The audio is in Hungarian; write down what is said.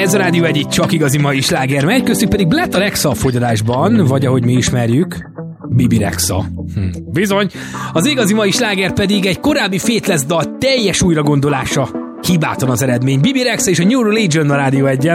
Ez a Rádió Egy, csak igazi mai sláger megy, köztük pedig Blatt a Rexa a fogyadásban, vagy ahogy mi ismerjük, Bibi Rexa. Bizony, az igazi mai sláger pedig egy korábbi Faithless dal teljes újragondolása. Hibátlan az eredmény. Bibi Rexa és a New Religion a Rádió Egyen.